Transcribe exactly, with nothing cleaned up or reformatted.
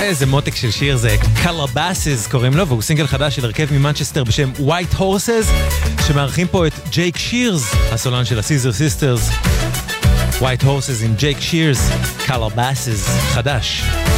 איזה מותק של שיר, זה Calabasas קוראים לו, והוא סינגל חדש של הרכב ממנצ'סטר בשם White Horses, שמארחים פה את ג'ייק שירס, הסולן של הסיזר סיסטרס. White Horses עם ג'ייק שירס, Calabasas, חדש.